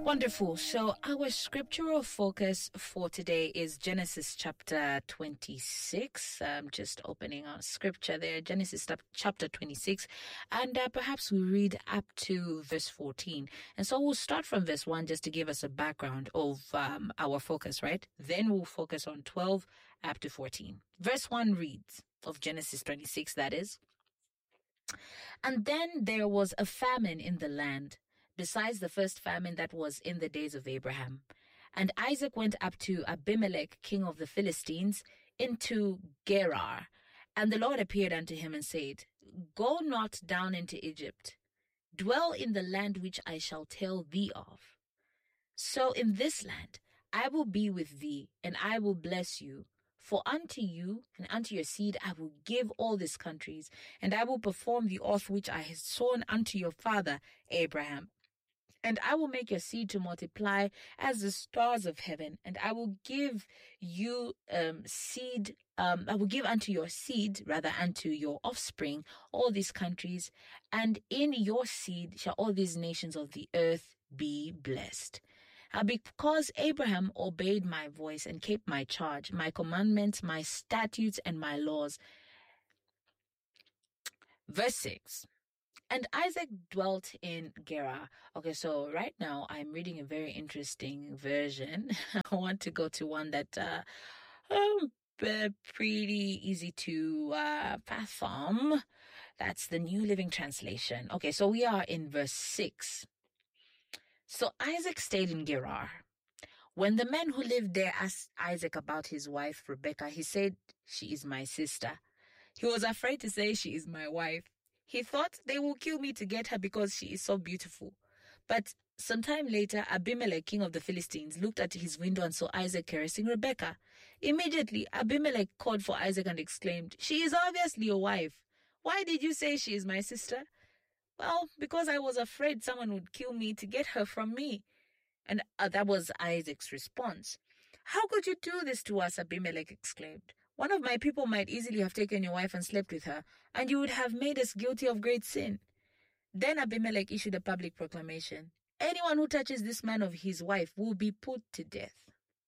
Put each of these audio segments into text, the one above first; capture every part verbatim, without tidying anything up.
Wonderful. So our scriptural focus for today is Genesis chapter twenty-six. I'm just opening our scripture there, Genesis chapter twenty-six, and uh, perhaps we read up to verse fourteen. And so we'll start from verse one just to give us a background of um, our focus, right? Then we'll focus on twelve up to fourteen. Verse one reads, of Genesis twenty-six, that is, "And then there was a famine in the land, besides the first famine that was in the days of Abraham. And Isaac went up to Abimelech, king of the Philistines, into Gerar. And the Lord appeared unto him and said, Go not down into Egypt. Dwell in the land which I shall tell thee of. So in this land I will be with thee, and I will bless you. For unto you and unto your seed I will give all these countries, and I will perform the oath which I have sworn unto your father Abraham. And I will make your seed to multiply as the stars of heaven, and I will give you um, seed, um, I will give unto your seed, rather unto your offspring, all these countries, and in your seed shall all these nations of the earth be blessed. Uh, because Abraham obeyed my voice and kept my charge, my commandments, my statutes, and my laws." Verse six. "And Isaac dwelt in Gerar." Okay, so right now I'm reading a very interesting version. I want to go to one that uh, um, uh pretty easy to uh, fathom. That's the New Living Translation. Okay, so we are in verse six. "So Isaac stayed in Gerar. When the men who lived there asked Isaac about his wife Rebekah, he said, 'She is my sister.' He was afraid to say, 'She is my wife.' He thought, 'They will kill me to get her because she is so beautiful.' But sometime later, Abimelech, king of the Philistines, looked at his window and saw Isaac caressing Rebekah. Immediately, Abimelech called for Isaac and exclaimed, 'She is obviously your wife. Why did you say she is my sister?' 'Well, because I was afraid someone would kill me to get her from me.' And uh, that was Isaac's response. 'How could you do this to us?' Abimelech exclaimed. 'One of my people might easily have taken your wife and slept with her, and you would have made us guilty of great sin.' Then Abimelech issued a public proclamation. 'Anyone who touches this man of his wife will be put to death.'"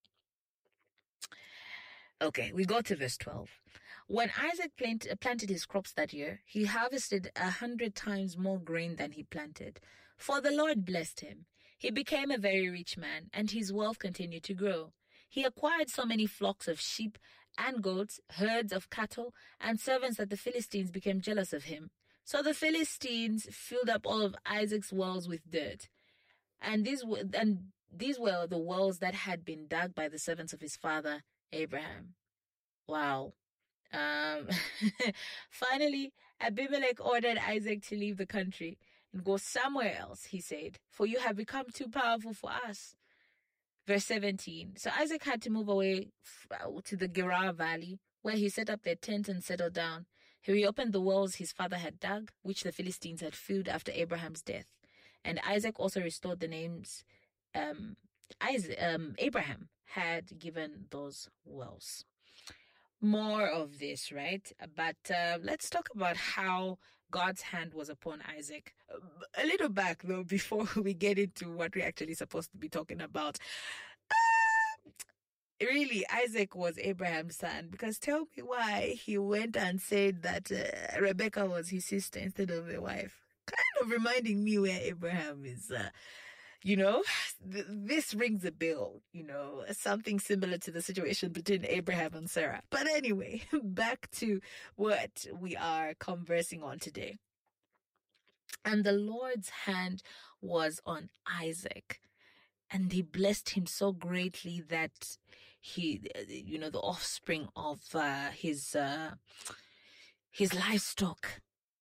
Okay, we go to verse twelve. "When Isaac plant, planted his crops that year, he harvested a hundred times more grain than he planted, for the Lord blessed him. He became a very rich man, and his wealth continued to grow. He acquired so many flocks of sheep and goats, herds of cattle, and servants that the Philistines became jealous of him. So the Philistines filled up all of Isaac's wells with dirt. And these were, and these were the wells that had been dug by the servants of his father Abraham." Wow. Um, finally, Abimelech ordered Isaac to leave the country and go somewhere else, he said, "for you have become too powerful for us." Verse seventeen. "So Isaac had to move away to the Gerar Valley, where he set up their tent and settled down. He reopened the wells his father had dug, which the Philistines had filled after Abraham's death. And Isaac also restored the names um, Isaac, um, Abraham had given those wells." More of this, right? But uh, let's talk about how God's hand was upon Isaac. A little back, though, before we get into what we're actually supposed to be talking about. Uh, really, Isaac was Abraham's son, because tell me why he went and said that uh, Rebekah was his sister instead of a wife. Kind of reminding me where Abraham is... Uh, You know, th- this rings a bell, you know, something similar to the situation between Abraham and Sarah. But anyway, back to what we are conversing on today. "And the Lord's hand was on Isaac, and he blessed him so greatly that he, you know, the offspring of uh, his uh, his livestock,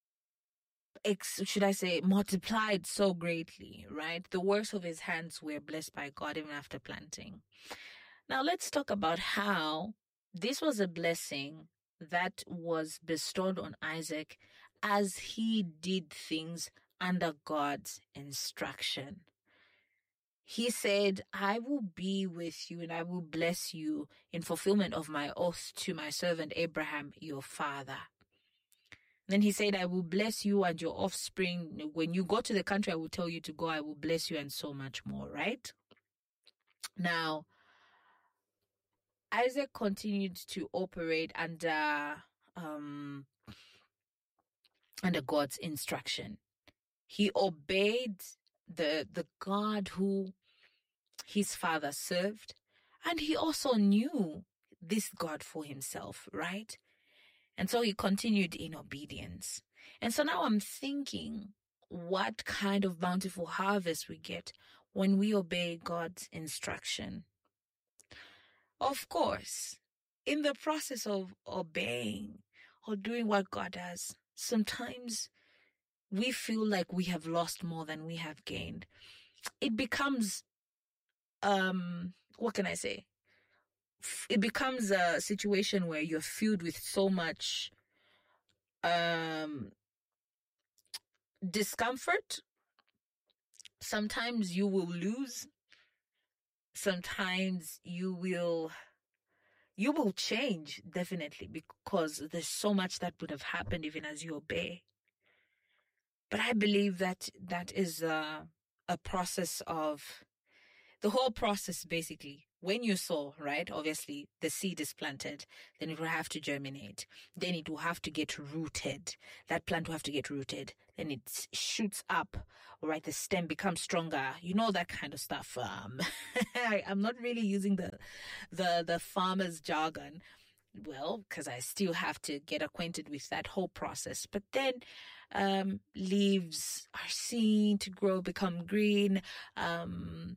Ex, should I say, multiplied so greatly, right? The works of his hands were blessed by God even after planting." Now let's talk about how this was a blessing that was bestowed on Isaac as he did things under God's instruction. He said, "I will be with you and I will bless you in fulfillment of my oath to my servant Abraham, your father." Then he said, I will bless you and your offspring. When you go to the country I will tell you to go, I will bless you, and so much more, right? Now, Isaac continued to operate under um, under God's instruction. He obeyed the the God who his father served, and he also knew this God for himself, right? And so he continued in obedience. And so now I'm thinking what kind of bountiful harvest we get when we obey God's instruction. Of course, in the process of obeying or doing what God does, sometimes we feel like we have lost more than we have gained. It becomes, um, what can I say? It becomes a situation where you're filled with so much um, discomfort. Sometimes you will lose. Sometimes you will you will change, definitely, because there's so much that would have happened even as you obey. But I believe that that is a, a process of the whole process, basically. When you sow, right, obviously the seed is planted, then it will have to germinate. Then it will have to get rooted. That plant will have to get rooted. Then it shoots up, right? The stem becomes stronger. You know, that kind of stuff. Um, I, I'm not really using the, the, the farmer's jargon. Well, because I still have to get acquainted with that whole process. But then um, leaves are seen to grow, become green. Um,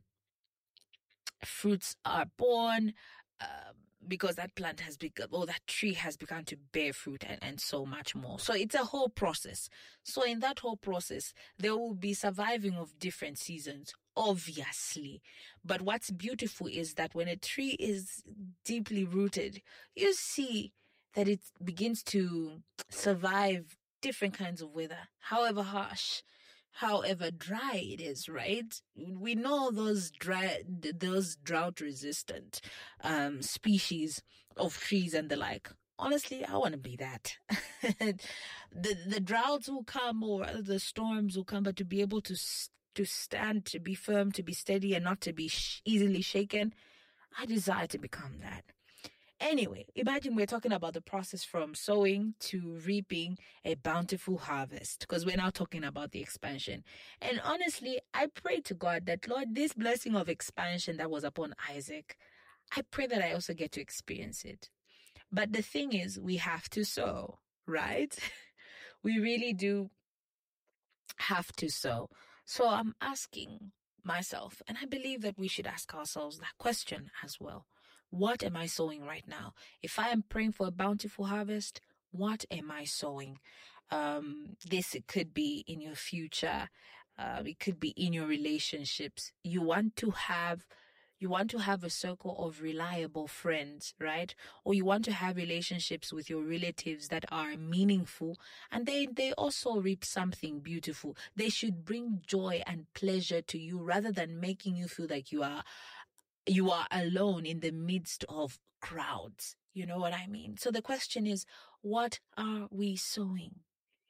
fruits are born uh, because that plant has become, or that tree has begun to bear fruit, and, and so much more. So it's a whole process. So in that whole process, there will be surviving of different seasons, obviously. But what's beautiful is that when a tree is deeply rooted, you see that it begins to survive different kinds of weather, however harsh, however dry it is, right? We know those dry, those drought-resistant um, species of trees and the like. Honestly, I want to be that. the the droughts will come, or the storms will come, but to be able to to stand, to be firm, to be steady, and not to be sh- easily shaken, I desire to become that. Anyway, imagine we're talking about the process from sowing to reaping a bountiful harvest, because we're now talking about the expansion. And honestly, I pray to God that, Lord, this blessing of expansion that was upon Isaac, I pray that I also get to experience it. But the thing is, we have to sow, right? We really do have to sow. So I'm asking myself, and I believe that we should ask ourselves that question as well. What am I sowing right now? If I am praying for a bountiful harvest, what am I sowing? Um, this it could be in your future. Uh, it could be in your relationships. You want to have You want to have a circle of reliable friends, right? Or you want to have relationships with your relatives that are meaningful, and they, they also reap something beautiful. They should bring joy and pleasure to you rather than making you feel like you are you are alone in the midst of crowds. You know what I mean? So the question is, what are we sowing?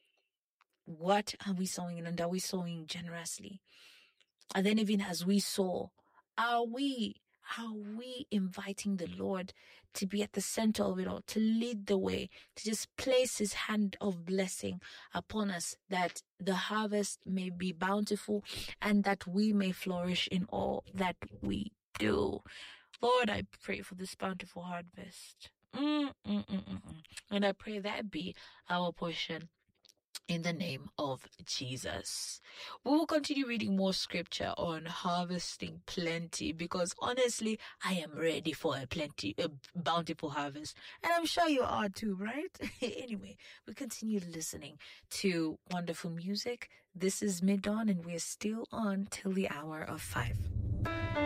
What are we sowing? And are we sowing generously? And then even as we sow, are we, are we inviting the Lord to be at the center of it all, to lead the way, to just place his hand of blessing upon us, that the harvest may be bountiful and that we may flourish in all that we do. Lord, I pray for this bountiful harvest. Mm, mm, mm, mm, mm. And I pray that be our portion in the name of Jesus. We will continue reading more scripture on harvesting plenty, because honestly, I am ready for a plenty, a bountiful harvest. And I'm sure you are too, right? Anyway, we continue listening to wonderful music. This is Mid-Dawn, and we're still on till the hour of five.